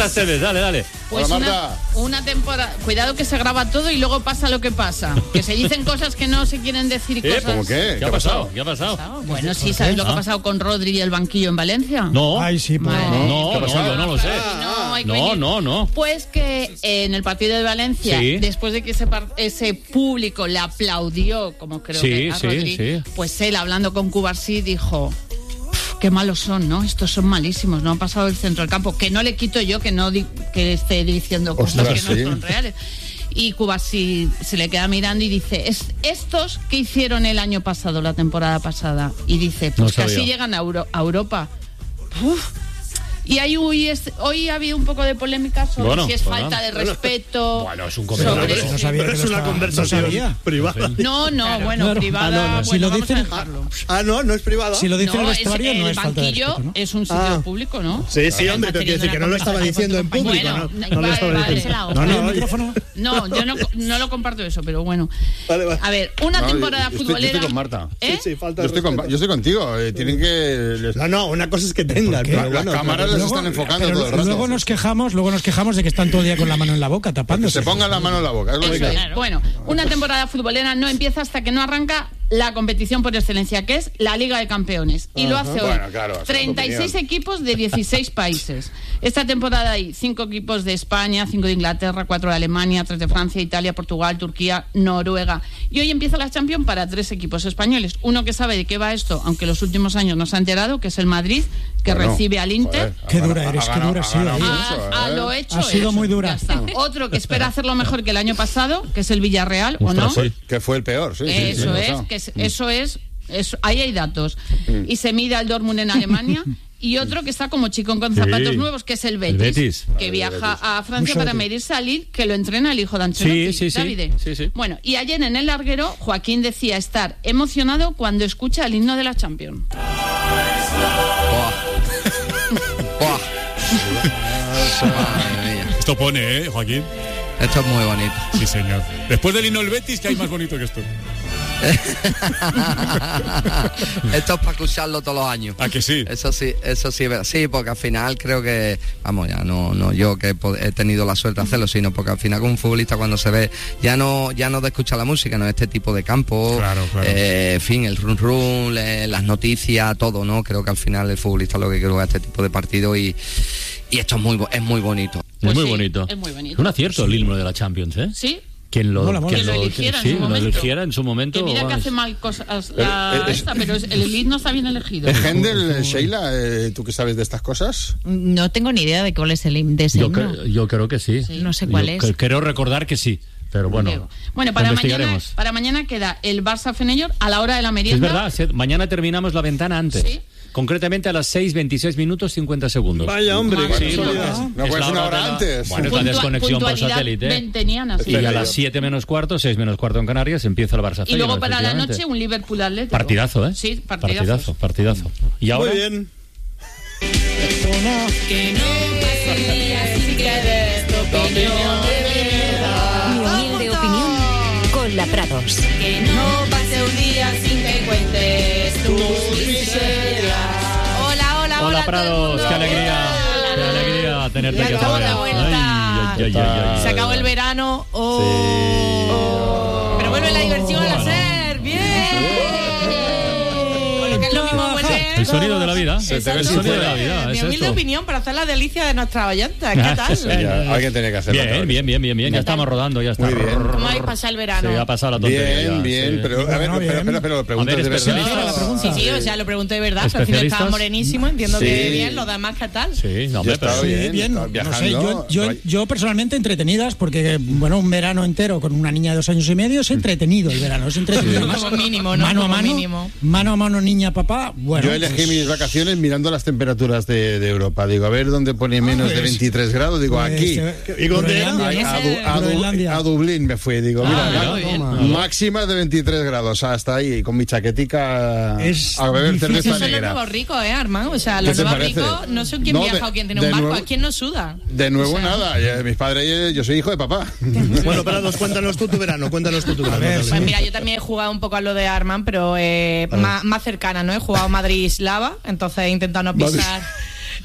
Marta Esteves, dale. Pues Hola, una temporada. Cuidado que se graba todo y luego pasa lo que pasa. Que se dicen cosas que no se quieren decir y cosas. ¿Cómo qué? ¿Qué ha pasado? ¿Qué ha pasado? Bueno, sí, ¿sabes lo que ha pasado con Rodri y el banquillo en Valencia? No. Ay, sí, pues. No, ¿Qué ha pasado? yo no lo sé. hay que venir. No. Pues que en el partido de Valencia, Sí. después de que ese público le aplaudió, como creo que a Rodri, sí. pues él, hablando con Cubarsí, dijo: qué malos son, ¿no? Estos son malísimos, no han pasado el centro del campo. Que no le quito yo que no que esté diciendo cosas Ostras, que no son reales. Y Cubarsí se le queda mirando y dice: estos que hicieron el año pasado, la temporada pasada. Y dice: pues No casi sabía. llegan a Europa. Uf. Y ahí hoy ha habido un poco de polémica sobre si es falta de respeto. Bueno, es un comentario. sobre- No sabía Pero que es lo una estaba- conversación no sabía. privada. No, bueno, privada. no. Si Bueno, lo vamos dicen- a dejarlo. No es privada. Si lo dice No, el vestuario, no el es falta de banquillo respeto, ¿no? es un sitio público, ¿no? Sí, hombre, pero quiero decir que no lo estaba diciendo en público. Bueno, no lo vale, estaba vale. diciendo. ¿Hay un oye. micrófono? No, yo no lo comparto eso, pero bueno. Vale. A ver, una No, temporada yo futbolera. estoy con Marta. ¿Eh? Sí, falta Yo de respeto. estoy contigo. Tienen que... No, una cosa es que tengan. qué? Pero Las bueno, cámaras les están enfocando todo el rato. Luego nos quejamos de que están todo el día con la mano en la boca, Que tapándose. se pongan la mano en la boca. Es lo Eso que es. Bueno, una temporada futbolera no empieza hasta que no arranca la competición por excelencia, que es la Liga de Campeones. Y lo hace hoy. Bueno, claro, esa es tu 36 opinión. equipos de 16 países. Esta temporada hay 5 equipos de España, 5 de Inglaterra, 4 de Alemania, 3 de Francia, Italia, Portugal, Turquía, Noruega. Y hoy empieza la Champions para 3 equipos españoles. Uno que sabe de qué va esto, aunque los últimos años no se ha enterado, que es el Madrid, que Bueno, recibe al Inter. joder, Qué ha dura ganado- eres, ha qué dura ganado- has sido ha ganado ahí, mucho, A lo hecho. Ha sido muy dura. Ya está. Otro que espera hacerlo mejor que el año pasado, que es el Villarreal, ¿o no? Ostras, sí. Que fue el peor, sí. Eso es, ahí hay datos. Y se mide al Dortmund en Alemania. Y otro que está como chicón con zapatos Sí. nuevos, que es el El Betis, Betis. que viaja a Francia Mucho para Betis. medirse a Lille, que lo entrena el hijo de Ancelotti, Sí. Davide. Sí. Bueno, y ayer en el larguero, Joaquín decía estar emocionado cuando escucha el himno de la Champions. Buah. Madre mía. Esto pone, Joaquín. Esto es muy bonito. Sí, señor. Después del himno del Betis, ¿qué hay más bonito que esto? Esto es para escucharlo todos los años. ¿A que sí? Eso sí, es verdad. Sí, porque al final creo que, vamos, ya no yo que he tenido la suerte de hacerlo, sino porque al final con un futbolista cuando se ve, ya no de escuchar la música, no este tipo de campo, Claro. en fin, el run, las noticias, todo, ¿no? Creo que al final el futbolista lo que quiere es este tipo de partido y esto es muy bonito. Pues es muy sí, bonito. es muy bonito. Es un acierto el himno de la Champions, ¿eh? Sí, Quien lo, Mola, mola. quien Que lo eligiera en su lo momento. eligiera en su momento. que mira que vamos. hace mal cosas es- pero el himno está bien elegido. ¿Es Händel, Sheila? ¿Tú qué sabes de estas cosas? No tengo ni idea de cuál es el himno de ese himno. Yo creo que sí. No sé cuál es. Creo recordar que sí, pero bueno. Bueno, lo investigaremos. para mañana queda el Barça Feyenoord a la hora de la Es merienda. verdad, mañana terminamos la ventana antes. Sí. Concretamente a las 6:26 minutos 50 segundos. Vaya, hombre, Bueno, qué sí, casualidad. ¿No Es puedes la una hora hora de la- antes? Bueno, es la desconexión por puntualidad satélite. venteniana, sí. Y a las 7 menos cuarto, 6 menos cuarto en Canarias, empieza el Barça Y luego Feyenoord, para la efectivamente. noche un Liverpool Atlético. Partidazo, ¿eh? Sí, partidazo. Partidazo. Y ahora Muy bien. Mi humilde opinión con la Prados. Que no pase un día sin que cuentes tus miserias. Hola Prados, qué alegría tenerte aquí otra acabo vez. la vuelta. Ay. Se acabó el verano. Pero vuelve la diversión a la SER. Bien. Bueno, que es lo mismo vuelve. El sonido de la vida. Se te ve El sin sonido de fuera. la vida. Mi es humilde esto. opinión para hacer la delicia de nuestra oyenta. ¿Qué tal? Ya, alguien tenía que hacerlo. Bien. Ya estamos rodando, ya está. Muy bien. ¿Cómo habéis pasado el verano? Se ha pasado la tontería. Bien, sí. pero a ver, Bueno, bien. espera, preguntas A ver, de verdad. especialistas. Sí, o sea, lo pregunté de verdad. Pero al final estaba ¿Especialistas? morenísimo. Entiendo Sí. que bien. Los demás, ¿qué tal? Sí, no, Yo hombre, estaba pero... bien. Sí, bien, estaba no viajando. sé, yo personalmente entretenidas, porque bueno, un verano entero con una niña de 2 años y medio es entretenido el verano, es entretenido. Como mínimo, ¿no? Mano a Como mano, mínimo. mano a mano, niña, papá, bueno. Yo elegí pues, mis vacaciones mirando las temperaturas de Europa. Digo, a ver dónde pone menos de 23 grados. Digo, pues, aquí. ¿Y dónde era? Groenlandia, Ay, ¿no? Groenlandia. a Dublín me fui, digo, mira, muy bien. máxima de 23 grados, hasta ahí, con mi chaquetica Es a beber difícil. cerveza Esos son los negra. nuevos ricos, Armand? O sea, ¿Qué los te nuevos parece? ricos, no sé quién No, viaja de- o quién tiene de un barco, nuevo- ¿a quién no suda? De nuevo O sea, nada, mis padres, yo soy hijo de papá. Bueno, Prados, cuéntanos tú tu verano. Cuéntanos tú tu verano. ver, Carlos. Pues mira, yo también he jugado un poco a lo de Arman, pero más cercana, ¿no? He jugado Madrid-Slava, entonces he intentado no pisar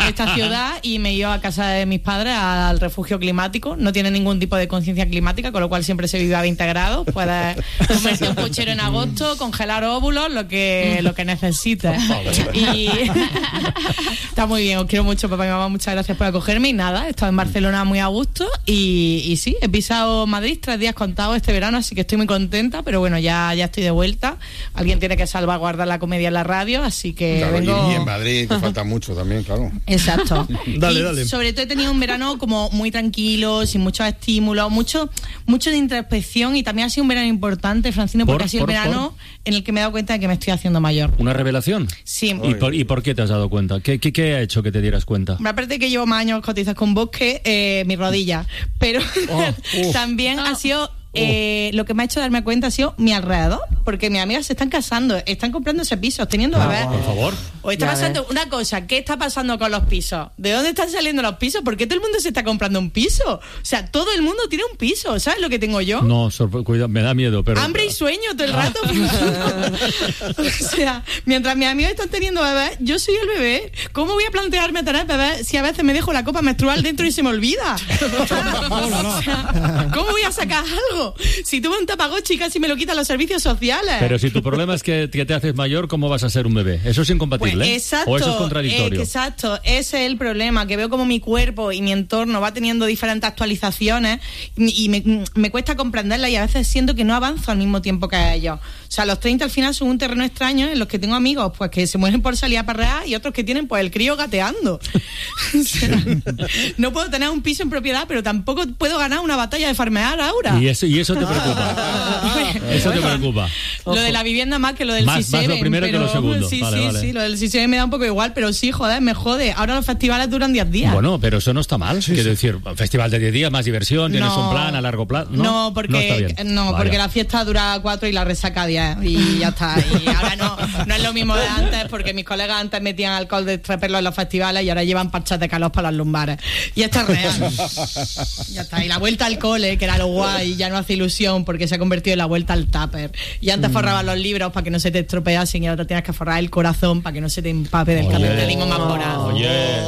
esta ciudad y me he ido a casa de mis padres al refugio climático. No tiene ningún tipo de conciencia climática, con lo cual siempre se vive a 20 grados. Puedes comerte un puchero en agosto, congelar óvulos, lo que necesites. Y está muy bien, os quiero mucho, papá y mamá, muchas gracias por acogerme. Y nada, he estado en Barcelona muy a gusto y sí, he pisado Madrid 3 días contados este verano, así que estoy muy contenta, pero bueno, ya estoy de vuelta. Alguien tiene que salvaguardar la comedia en la radio, así que claro, vengo... y en Madrid te falta mucho también, claro. Exacto. Dale. Sobre todo he tenido un verano como muy tranquilo, sin muchos estímulos, mucho de introspección, y también ha sido un verano importante, Francino, porque ha sido el verano en el que me he dado cuenta de que me estoy haciendo mayor. ¿Una revelación? Sí. ¿Y por qué te has dado cuenta? ¿Qué ha hecho que te dieras cuenta? Aparte que llevo más años cotizas con Bosque, mi rodilla, pero también ha sido... lo que me ha hecho darme cuenta ha sido mi alrededor, porque mis amigas se están casando, están comprándose pisos, teniendo bebés. Por favor. O está pasando una cosa, ¿qué está pasando con los pisos? ¿De dónde están saliendo los pisos? ¿Por qué todo el mundo se está comprando un piso? O sea, todo el mundo tiene un piso, ¿sabes lo que tengo yo? No, cuidado, me da miedo, pero... Hambre y sueño todo el rato. O sea, mientras mis amigos están teniendo bebés, yo soy el bebé. ¿Cómo voy a plantearme tener bebés si a veces me dejo la copa menstrual dentro y se me olvida? O sea, ¿cómo voy a sacar algo? Si tuve un Tamagotchi, casi me lo quitan los servicios sociales. Pero si tu problema es que te haces mayor, ¿cómo vas a ser un bebé? Eso es incompatible. Pues exacto, ¿O eso es contradictorio? Exacto, ese es el problema, que veo como mi cuerpo y mi entorno va teniendo diferentes actualizaciones y me cuesta comprenderlas, y a veces siento que no avanzo al mismo tiempo que ellos. O sea, los 30 al final son un terreno extraño en los que tengo amigos pues que se mueren por salir a parrear y otros que tienen pues el crío gateando. O sea, no puedo tener un piso en propiedad, pero tampoco puedo ganar una batalla de farmear ahora. Y eso te preocupa. Eso te preocupa. Lo de la vivienda más que lo del más lo primero que lo segundo. Sí, vale. sí, lo del CISEBEN me da un poco igual, pero sí, joder, me jode. Ahora los festivales duran 10 días. Bueno, pero eso no está mal. Quiero decir, festival de 10 días, más diversión, tienes un plan a largo plazo. No, porque la fiesta dura 4 y la resaca 10 y ya está. Y ahora no es lo mismo de antes, porque mis colegas antes metían alcohol de extraperlo en los festivales y ahora llevan parchas de calor para las lumbares. Y esto es real. Ya está. Y la vuelta al cole, que era lo guay, ya no hace ilusión porque se ha convertido en la vuelta al tupper. Y antes forrabas los libros para que no se te estropeasen y ahora tienes que forrar el corazón para que no se te empape del capitalismo más morado. Oye,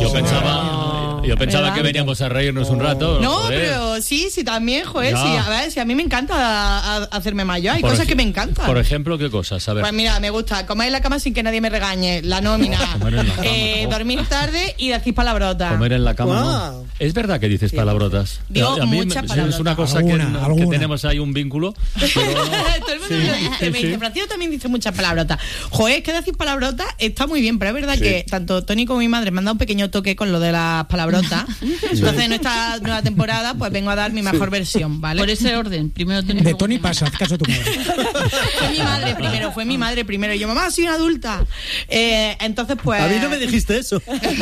yo pensaba que veníamos a reírnos un rato. No, joder. pero sí, también, joder, Ya. sí, a ver, si a mí me encanta hacerme mayor, hay cosas que me encantan. Por ejemplo, ¿qué cosas? A ver. Pues mira, me gusta comer en la cama sin que nadie me regañe, la nómina, Comer en la cama. dormir tarde y decir palabrotas. Comer en la cama, ¿no? Es verdad que dices palabrotas. Digo A mí muchas es palabrotas. una cosa Alguna. que tenemos ahí un vínculo. Pero no. Todo el mundo me lo dice, me dice, Francisco también dice muchas palabrotas. Joder, es que decir palabrotas está muy bien, pero es verdad que tanto Tony como mi madre me han dado un pequeño toque con lo de las palabrotas. Entonces, en esta nueva temporada, pues vengo a dar mi mejor versión, ¿vale? Por ese orden, primero Tony. De Tony pasa, haz caso a tu madre. Fue mi madre primero. Y yo, mamá, soy una adulta. Entonces, pues... A mí no me dijiste eso.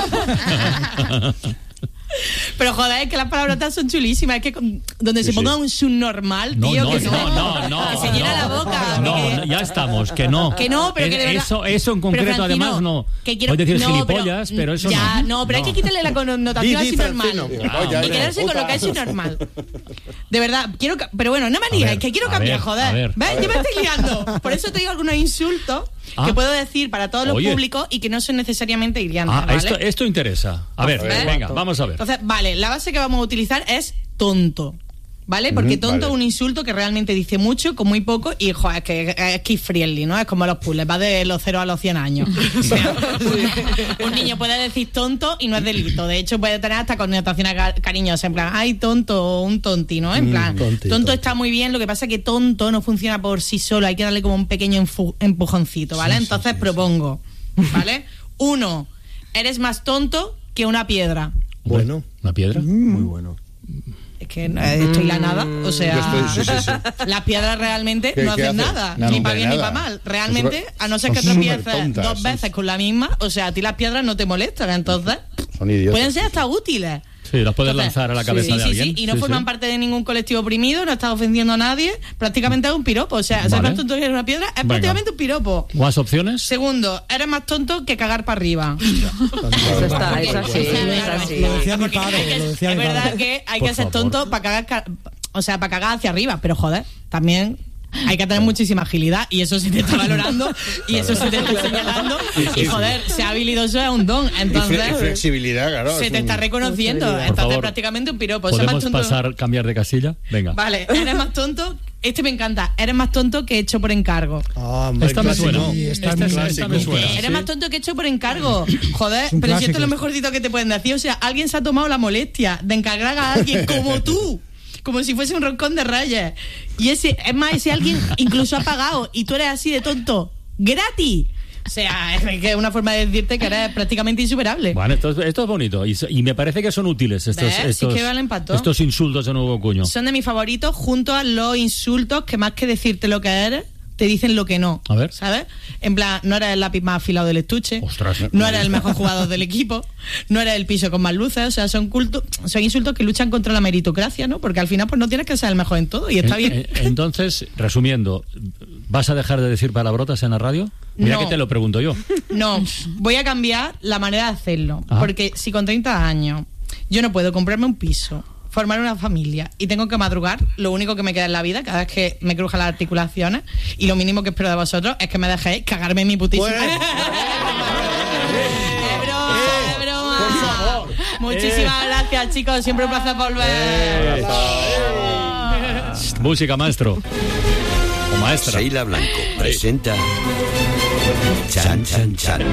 Pero joder, es que las palabrotas son chulísimas. Es que donde se ponga un subnormal, tío, no, que que se llena la boca. No, ya estamos, que no. Que no, pero que de verdad... Eso en concreto, Pero, Francino, además, no. que quiero... Puedes decir no, gilipollas, pero eso ya, no. No, pero hay que quitarle la connotación así normal. Oye, Y quedarse con lo que es normal. De verdad, quiero... Pero bueno, no me digas, que quiero cambiar, joder. ¿Ves? Yo me estoy liando. Por eso te digo algunos insultos que puedo decir para todos los públicos y que no son necesariamente hiriantes, ¿vale? Esto interesa. A ver, venga, vamos a ver. Entonces, vale, la base que vamos a utilizar es tonto. ¿Vale? Porque tonto es un insulto que realmente dice mucho con muy poco y, joder, es que es kid friendly, ¿no? Es como los puzzles, va de los 0 a los 100 años. O sea, un niño puede decir tonto y no es delito. De hecho, puede tener hasta connotaciones cariñosas, en plan, ay, tonto, un tonti, ¿no? En plan, tonto está muy bien, lo que pasa es que tonto no funciona por sí solo, hay que darle como un pequeño empujoncito, ¿vale? Entonces propongo, ¿vale? 1, eres más tonto que una piedra. Bueno. ¿Una piedra? Muy bueno. Es que estoy la nada, o sea, sí. las piedras realmente no ¿Qué hacen hace? nada, No, ni para hombre, bien ni nada. para mal. Realmente, a no ser que Son tropieces supertontas, 2 veces con la misma, o sea, a ti las piedras no te molestan, entonces Son idiotas. pueden ser hasta útiles. Sí, las puedes Entonces, lanzar a la cabeza de alguien. Sí, y no forman parte de ningún colectivo oprimido, no estás ofendiendo a nadie, prácticamente es un piropo, o sea, ser más tonto que una piedra es prácticamente un piropo. ¿Más opciones? Segundo, eres más tonto que cagar para arriba. Eso está, es así, es así. Lo decía mi Porque padre, lo decía es mi verdad padre. que hay Por que ser favor. tonto para cagar, o sea, para cagar hacia arriba, pero joder, también hay que tener muchísima agilidad y eso se te está valorando y eso se te está señalando y joder, ser habilidoso es un don, entonces y flexibilidad, claro, se te está reconociendo, estás prácticamente un piropo. ¿Podemos cambiar de casilla? Venga. Vale, eres más tonto. Este me encanta. Eres más tonto que hecho por encargo. Esta me suena. Esta me suena. Eres más tonto que hecho por encargo. Joder, pero si esto es lo mejorcito que te pueden decir. O sea, alguien se ha tomado la molestia de encargar a alguien como tú. Como si fuese un roscón de Reyes. Y ese alguien incluso ha pagado. Y tú eres así de tonto. ¡Gratis! O sea, es que es una forma de decirte que eres prácticamente insuperable. Bueno, esto es bonito y me parece que son útiles estos que valen para todo. Estos insultos de nuevo cuño. Son de mis favoritos junto a los insultos que más que decirte lo que eres, te dicen lo que no. A ver. ¿Sabes? En plan, no eres el lápiz más afilado del estuche. Ostras. No eres el mejor jugador del equipo. No eres el piso con más luces. O sea, son insultos que luchan contra la meritocracia, ¿no? Porque al final pues no tienes que ser el mejor en todo y está bien. Entonces, resumiendo, ¿vas a dejar de decir palabrotas en la radio? Mira que te lo pregunto yo. No, voy a cambiar la manera de hacerlo. Porque si con 30 años yo no puedo comprarme un piso, formar una familia y tengo que madrugar, lo único que me queda en la vida, cada vez que me crujan las articulaciones, y lo mínimo que espero de vosotros es que me dejéis cagarme en mi putísima. Bueno. Es broma. Muchísimas gracias, chicos. Siempre un placer volver. Música, maestro. O maestra. Sheila Blanco presenta Chan Chan Chan.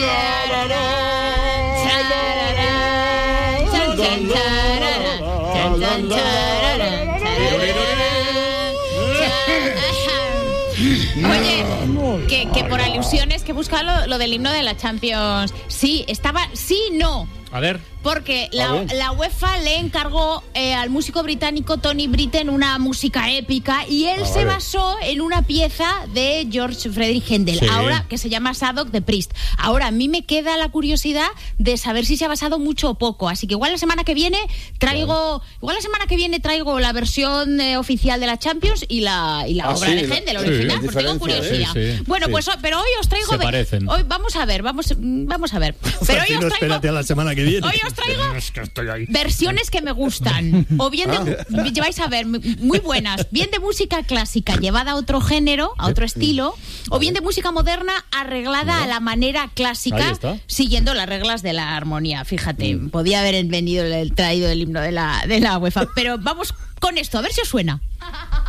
Oye, que por alusiones que busca lo del himno de la Champions. Sí, no. A ver. Porque la UEFA le encargó al músico británico Tony Britten una música épica y él se basó en una pieza de George Friedrich Händel, ahora que se llama Sadok de Priest. Ahora, a mí me queda la curiosidad de saber si se ha basado mucho o poco, así que igual la semana que viene traigo la versión oficial de la Champions y la obra de Händel original, porque tengo curiosidad. Bueno, pues pero hoy os traigo... Se parecen. Hoy vamos a ver. Pero hoy os traigo... Espérate a la semana que viene. Hoy os traigo versiones que me gustan, o bien vais a ver, muy buenas, bien de música clásica llevada a otro género, a otro estilo, o bien de música moderna arreglada a la manera clásica, siguiendo las reglas de la armonía. Fíjate, podía haber traído el himno de la UEFA, pero vamos con esto, a ver si os suena.